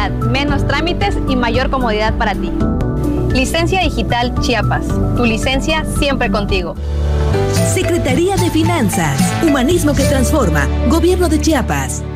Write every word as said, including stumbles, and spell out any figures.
facilidad, menos trámites y mayor comodidad para ti. Licencia Digital Chiapas, tu licencia siempre contigo. Secretaría de Finanzas, Humanismo que Transforma, Gobierno de Chiapas.